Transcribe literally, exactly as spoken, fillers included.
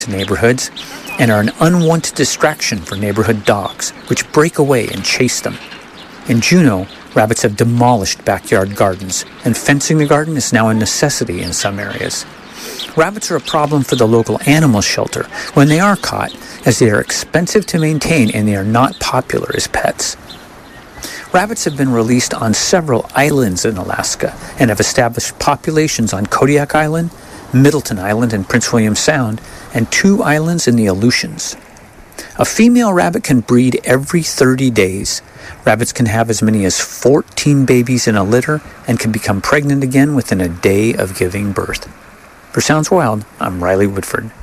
neighborhoods and are an unwanted distraction for neighborhood dogs, which break away and chase them. In Juneau, rabbits have demolished backyard gardens, and fencing the garden is now a necessity in some areas. Rabbits are a problem for the local animal shelter when they are caught, as they are expensive to maintain and they are not popular as pets. Rabbits have been released on several islands in Alaska and have established populations on Kodiak Island, Middleton Island and Prince William Sound, and two islands in the Aleutians. A female rabbit can breed every thirty days. Rabbits can have as many as fourteen babies in a litter and can become pregnant again within a day of giving birth. For Sounds Wild, I'm Riley Woodford.